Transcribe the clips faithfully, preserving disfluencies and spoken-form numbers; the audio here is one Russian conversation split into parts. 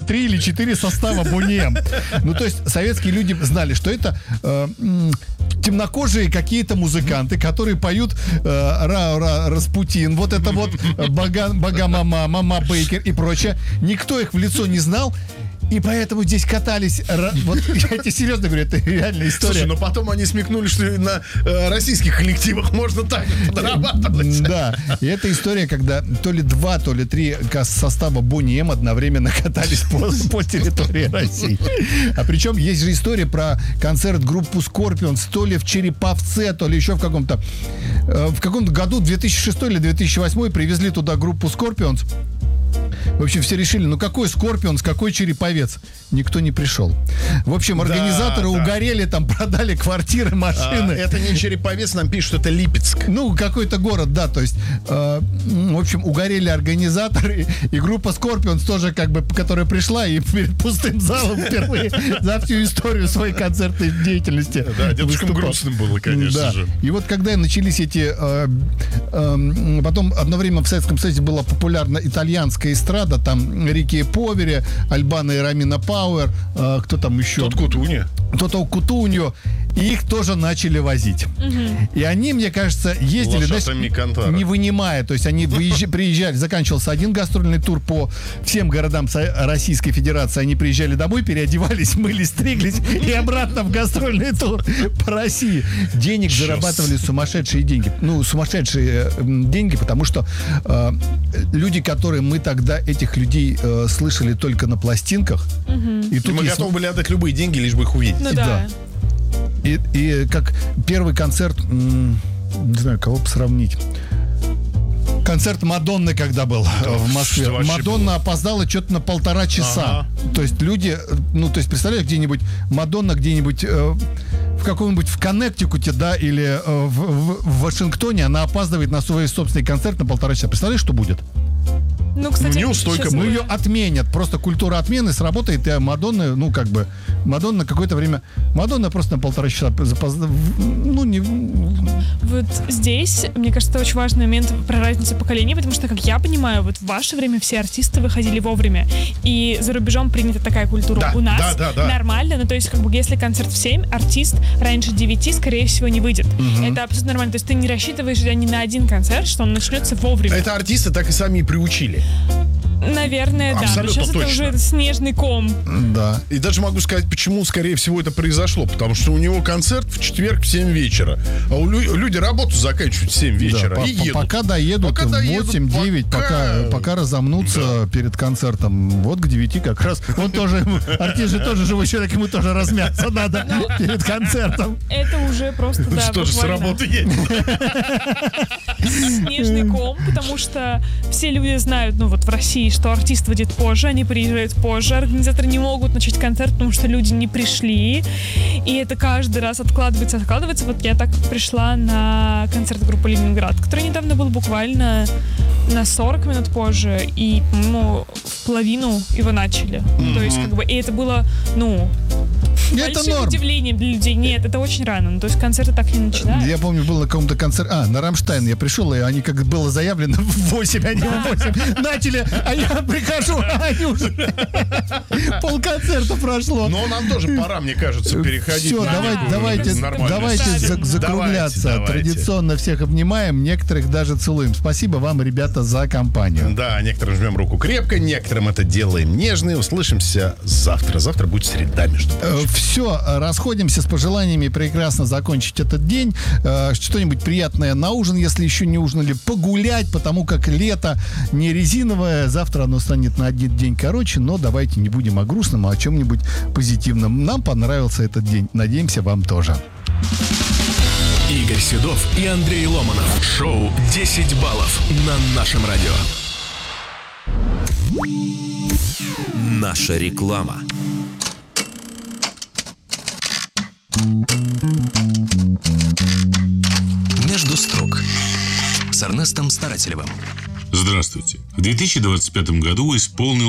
три или четыре состава Boney M. Ну, то есть советские люди знали, что это э, темнокожие какие-то музыканты, которые поют э, Ра-Ра Распутин, вот это вот Бага, Бага-Мама, Мама Бейкер и прочее. Никто их в лицо не знал. И поэтому здесь катались. Вот я тебе серьезно говорю, это реальная история. Слушай, но потом они смекнули, что на э, российских коллективах можно так подрабатывать. Да. И это история, когда то ли два, то ли три состава Boney M одновременно катались по, по территории России. А причем есть же история про концерт группы Scorpions, то ли в Череповце, то ли еще в каком-то э, в каком-то году, две тысячи шестой или две тысячи восьмой, привезли туда группу Scorpions. В общем, все решили, ну какой Скорпионс, какой Череповец? Никто не пришел. В общем, организаторы да, да. угорели, там продали квартиры, машины. А, это не Череповец, нам пишут, это Липецк. Ну, какой-то город, да, то есть, э, в общем, угорели организаторы, и группа Скорпионс тоже, как бы, которая пришла и перед пустым залом впервые за всю историю своей концертной деятельности. Да, дедушкам грустным было, конечно да. же. И вот когда начались эти... Э, э, потом одно время в Советском Союзе была популярна итальянская эстрада, там Рики Повери, Альбано и Ромина Пауэр, э, кто там еще? Тот Кутуньо. Тото Кутуньо. И их тоже начали возить. Угу. И они, мне кажется, ездили, знаешь, не вынимая. То есть они выезжали, приезжали, заканчивался один гастрольный тур по всем городам Российской Федерации. Они приезжали домой, переодевались, мылись, стриглись и обратно в гастрольный тур по России. Денег Сейчас. зарабатывали сумасшедшие деньги. Ну, сумасшедшие деньги, потому что э, люди, которые мы тогда, этих людей э, слышали только на пластинках. Угу. И, и тут мы есть... готовы были отдать любые деньги, лишь бы их увидеть. Ну, да. да. И, и как первый концерт, м- не знаю, кого бы сравнить. Концерт Мадонны, когда был да, в Москве. Мадонна было? Опоздала что-то на полтора часа. Ага. То есть люди, ну, то есть, представляешь, где-нибудь Мадонна где-нибудь э, в каком-нибудь в Коннектикуте, да, или э, в, в, в Вашингтоне, она опаздывает на свой собственный концерт на полтора часа. Представляешь, что будет? Ну, кстати, неустойка. Ну, ее отменят. Просто культура отмены сработает, и Мадонна, ну, как бы, Мадонна какое-то время... Мадонна просто на полтора часа запоздала. Ну, не... Вот здесь, мне кажется, это очень важный момент про разницу поколений, потому что, как я понимаю, вот в ваше время все артисты выходили вовремя. И за рубежом принята такая культура. Да, у нас да, да, да. нормально. Ну, то есть, как бы, если концерт в семь, артист раньше девяти, скорее всего, не выйдет. Угу. Это абсолютно нормально. То есть ты не рассчитываешь ни на один концерт, что он начнется вовремя. Это артисты так и сами и приучили. Наверное, да. Абсолютно Сейчас точно. Это уже снежный ком. Да. И даже могу сказать, почему, скорее всего, это произошло. Потому что у него концерт в четверг в семь вечера. А у лю- люди работу заканчивают в семь вечера да, и по- едут. Пока доедут пока в восемь-девять, пока... Пока, пока разомнутся да. перед концертом. Вот к девяти как раз. Он тоже, артист же тоже живой человек, ему тоже размяться надо перед концертом. Это уже просто, да, что же с работы едет. Снежный ком, потому что все люди знают, ну вот в России, что артист выйдет позже, они приезжают позже, организаторы не могут начать концерт, потому что люди не пришли, и это каждый раз откладывается, откладывается. Вот я так пришла на концерт группы «Ленинград», который недавно был буквально на сорок минут позже, и, по-моему, в половину его начали. Mm-hmm. То есть, как бы, и это было, ну... большим удивлением для людей. Нет, это очень рано. Ну, то есть концерты так не начинают. Я помню, был на каком-то концерте. А, на Рамштайн я пришел, и они, как было заявлено, в восемь, они в восемь начали, а я прихожу, а они уже полконцерта прошло. Но нам тоже пора, мне кажется, переходить. Все, на давайте, давайте, давайте зак- закругляться. Давайте, давайте. Традиционно всех обнимаем, некоторых даже целуем. Спасибо вам, ребята, за компанию. Да, некоторым жмем руку крепко, некоторым это делаем нежно. Услышимся завтра. Завтра будет среда, между прочим. Все, расходимся с пожеланиями прекрасно закончить этот день. Что-нибудь приятное на ужин, если еще не ужинали. Погулять, потому как лето не резиновое. Завтра оно станет на один день короче, но давайте не будем о грустном, а о чем-нибудь позитивном. Нам понравился этот день. Надеемся, вам тоже. Игорь Седов и Андрей Ломанов. Шоу десять баллов на нашем радио. Наша реклама. Между строк с Эрнестом Старателевым. Здравствуйте. В две тысячи двадцать пятом году исполнилось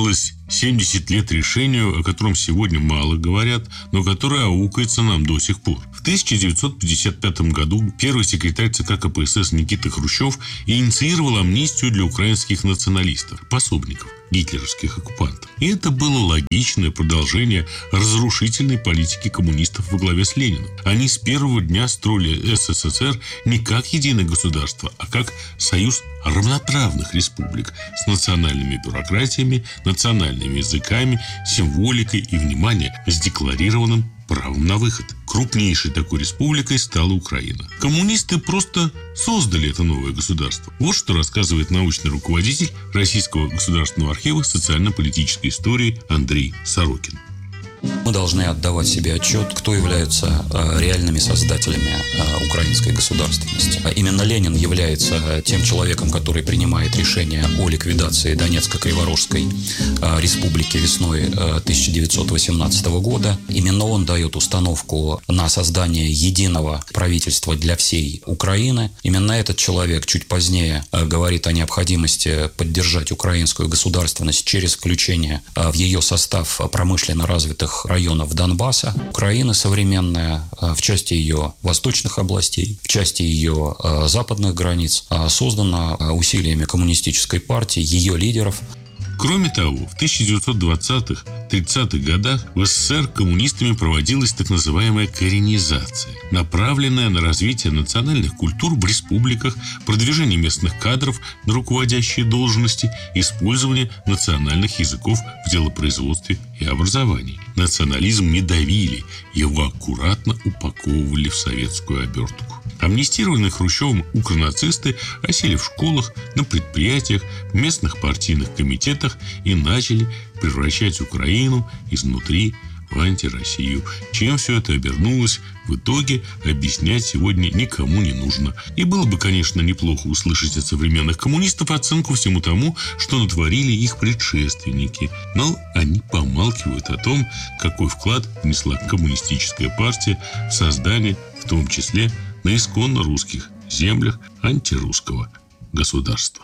семьдесят лет решению, о котором сегодня мало говорят, но которое аукается нам до сих пор. В тысяча девятьсот пятьдесят пятом году первый секретарь ЦК КПСС Никита Хрущев инициировал амнистию для украинских националистов, пособников гитлеровских оккупантов. И это было логичное продолжение разрушительной политики коммунистов во главе с Лениным. Они с первого дня строили СССР не как единое государство, а как союз равноправных республик с национальными бюрократиями, национальными языками, символикой и, внимание, с декларированным правом на выход. Крупнейшей такой республикой стала Украина. Коммунисты просто создали это новое государство. Вот что рассказывает научный руководитель Российского государственного архива социально-политической истории Андрей Сорокин. Мы должны отдавать себе отчет, кто являются э, реальными создателями э, украинской государственности. А именно Ленин является тем человеком, который принимает решение о ликвидации Донецко-Криворожской э, республики весной э, тысяча девятьсот восемнадцатого года. Именно он дает установку на создание единого правительства для всей Украины. Именно этот человек чуть позднее э, говорит о необходимости поддержать украинскую государственность через включение э, в ее состав промышленно развитых районов Донбасса. Украина современная в части ее восточных областей, в части ее западных границ создана усилиями коммунистической партии, ее лидеров. Кроме того, в тысяча девятьсот двадцатых-тридцатых годах в СССР коммунистами проводилась так называемая коренизация, направленная на развитие национальных культур в республиках, продвижение местных кадров на руководящие должности, использование национальных языков в делопроизводстве и образовании. Национализм не давили, его аккуратно упаковывали в советскую обертку. Амнистированные Хрущевым укронацисты осели в школах, на предприятиях, в местных партийных комитетах и начали превращать Украину изнутри в антироссию. Чем все это обернулось, в итоге объяснять сегодня никому не нужно. И было бы, конечно, неплохо услышать от современных коммунистов оценку всему тому, что натворили их предшественники. Но они помалкивают о том, какой вклад внесла коммунистическая партия в создание, в том числе на исконно русских землях, антирусского государства.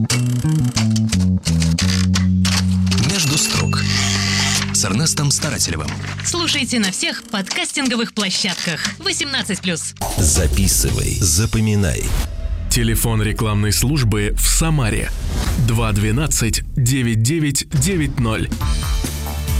Между строк с Эрнестом Старателевым. Слушайте на всех подкастинговых площадках. восемнадцать плюс. Записывай, запоминай. Телефон рекламной службы в Самаре два двенадцать девять девять девять ноль.